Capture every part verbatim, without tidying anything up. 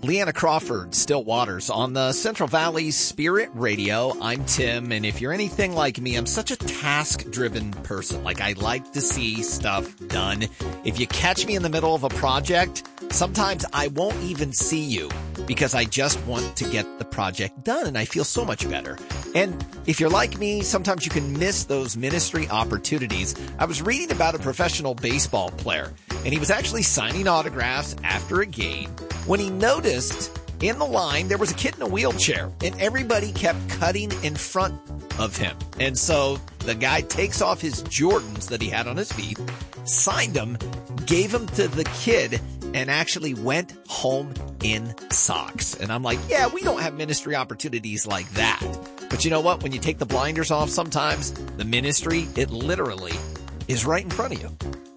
Leanna Crawford, Still Waters on the Central Valley Spirit Radio. I'm Tim, and if you're anything like me, I'm such a task-driven person. Like, I like to see stuff done. If you catch me in the middle of a project, sometimes I won't even see you because I just want to get the project done, and I feel so much better. And if you're like me, sometimes you can miss those ministry opportunities. I was reading about a professional baseball player, and he was actually signing autographs after a game when he noticed in the line there was a kid in a wheelchair, and everybody kept cutting in front of him. And so the guy takes off his Jordans that he had on his feet, signed them, gave them to the kid, and actually went home in socks. And I'm like, yeah, we don't have ministry opportunities like that. But you know what? When you take the blinders off, sometimes the ministry, it literally is right in front of you.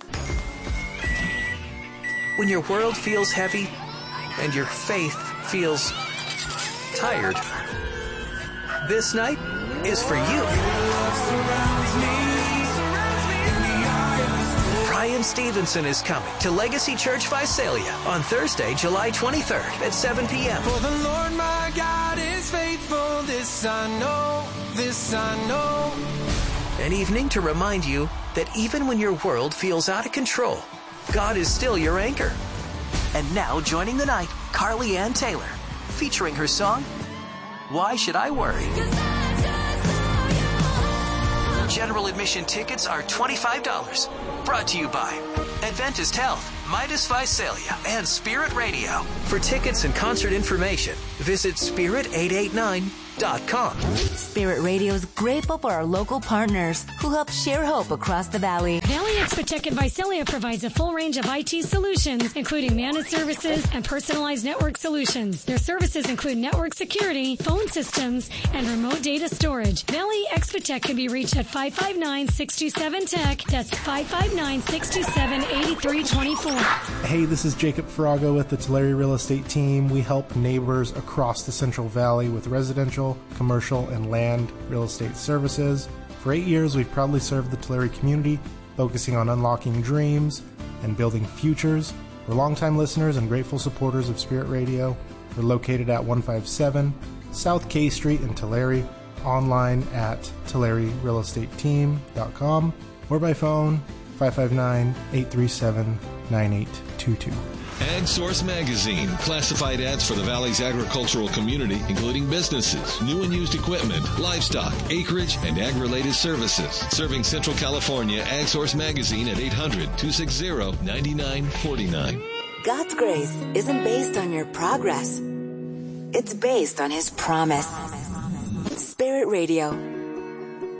When your world feels heavy and your faith feels tired, this night is for you. Brian Stevenson is coming to Legacy Church Visalia on Thursday, July twenty-third at seven p.m. For the Lord my God is faithful, this I know, this I know. An evening to remind you that even when your world feels out of control, God is still your anchor. And now joining the night, Carly Ann Taylor, featuring her song, Why Should I Worry? General admission tickets are twenty-five dollars. Brought to you by Adventist Health, Midas Visalia, and Spirit Radio. For tickets and concert information, visit spirit eight eight nine dot com. Spirit Radio is grateful for our local partners who help share hope across the valley. Valley Expotech and Visalia provides a full range of I T solutions, including managed services and personalized network solutions. Their services include network security, phone systems, and remote data storage. Valley Expotech can be reached at five five nine, six two seven, T E C. That's five five nine, six two seven, eight three two four. Hey, this is Jacob Farago with the Tulare Real Estate Team. We help neighbors across the Central Valley with residential, commercial, and land real estate services. For eight years, we've proudly served the Tulare community, focusing on unlocking dreams and building futures. We're longtime listeners and grateful supporters of Spirit Radio. We're located at one fifty-seven South K Street in Tulare, online at tulare real estate team dot com, or by phone five five nine, eight three seven, nine eight two two. Ag Source Magazine, classified ads for the Valley's agricultural community, including businesses, new and used equipment, livestock, acreage, and ag-related services. Serving Central California, Ag Source Magazine at eight hundred, two six zero, nine nine four nine. God's grace isn't based on your progress. It's based on His promise. Spirit Radio.